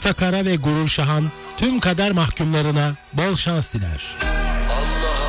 Atakara ve Gurur Şahan tüm kader mahkumlarına bol şans diler. Allah